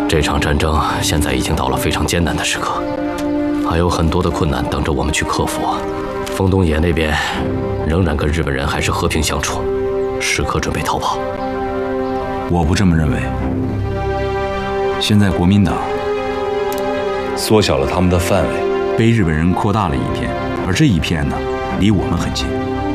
这场战争现在已经到了非常艰难的时刻，还有很多的困难等着我们去克服。丰东野那边仍然跟日本人还是和平相处，时刻准备逃跑。 我不这么认为。现在国民党缩小了他们的范围，被日本人扩大了一片，而这一片呢，离我们很近。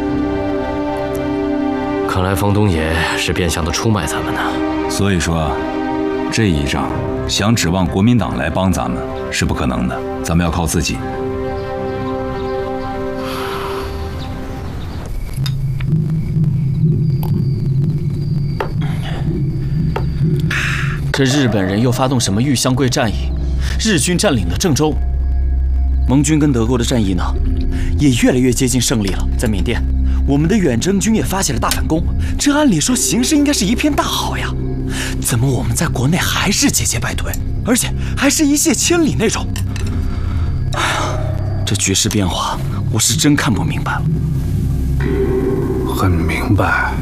看来丰东野是变相的出卖咱们呢。 所以说，这一仗想指望国民党来帮咱们是不可能的，咱们要靠自己。 这日本人又发动什么玉香桂战役？日军占领了郑州，盟军跟德国的战役呢，也越来越接近胜利了。在缅甸，我们的远征军也发起了大反攻，这按理说形势应该是一片大好呀，怎么我们在国内还是节节败退，而且还是一泻千里那种？哎呀，这局势变化，我是真看不明白了。 很明白。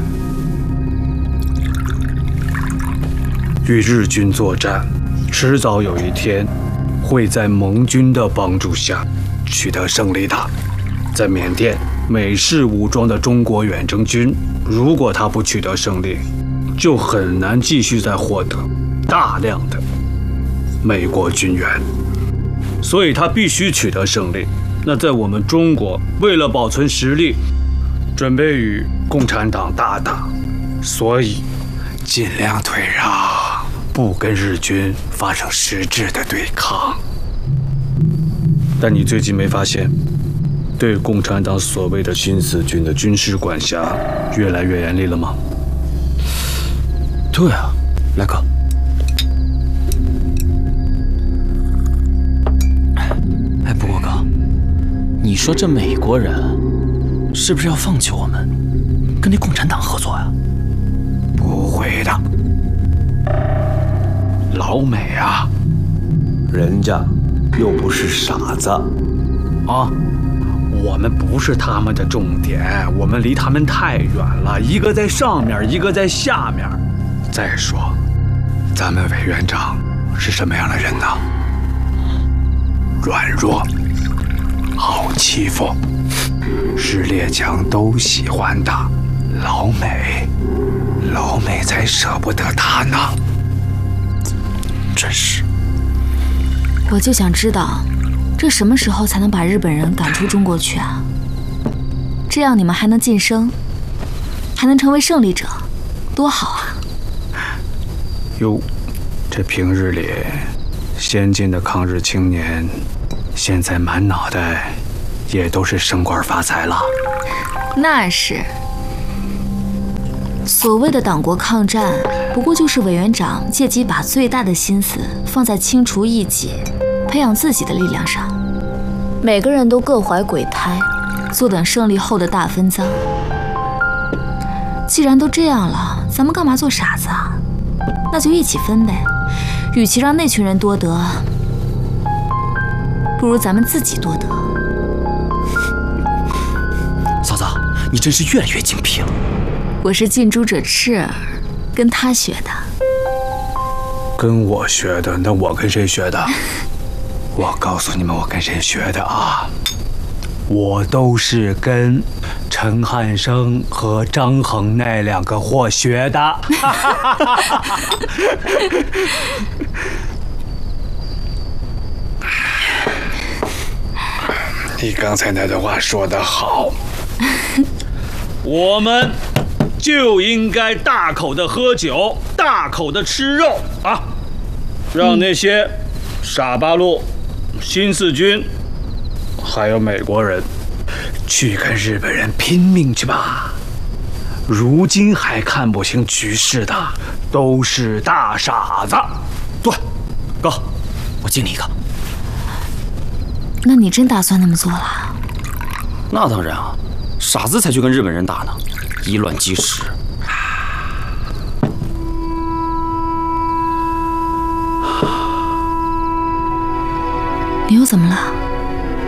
与日军作战，迟早有一天会在盟军的帮助下取得胜利的。在缅甸，美式武装的中国远征军，如果他不取得胜利，就很难继续再获得大量的美国军援，所以他必须取得胜利。那在我们中国，为了保存实力，准备与共产党大打，所以尽量退让。不跟日军发生实质的对抗。但你最近没发现，对共产党所谓的新四军的军事管辖越来越严厉了吗？ 对啊，来哥。哎，不过哥，你说这美国人是不是要放弃我们，跟那共产党合作呀？ 不会的。老美啊， 人家又不是傻子啊！我们不是他们的重点，我们离他们太远了，一个在上面，一个在下面。再说，咱们委员长是什么样的人呢？软弱，好欺负，是列强都喜欢的。老美才舍不得他呢。真是， 我就想知道，这什么时候才能把日本人赶出中国去啊？这样你们还能晋升，还能成为胜利者，多好啊！ 哟，这平日里先进的抗日青年，现在满脑袋也都是升官发财了。 那是。所谓的党国抗战，不过就是委员长借机把最大的心思放在清除异己、培养自己的力量上。每个人都各怀鬼胎，坐等胜利后的大分赃。既然都这样了，咱们干嘛做傻子啊？那就一起分呗。与其让那群人多得，不如咱们自己多得。 嫂子，你真是越来越精辟了。 我是近朱者赤耳，跟他学的。 跟我学的？那我跟谁学的？我告诉你们，我跟谁学的啊？我都是跟陈汉生和张衡那两个货学的。你刚才那段话说得好，我们就应该大口的喝酒，大口的吃肉啊！让那些傻八路、新四军，还有美国人，去跟日本人拼命去吧！如今还看不清局势的，都是大傻子。对，哥，我敬你一个。 那你真打算那么做了？ 那当然啊，傻子才去跟日本人打呢。以卵击石。 你又怎么了？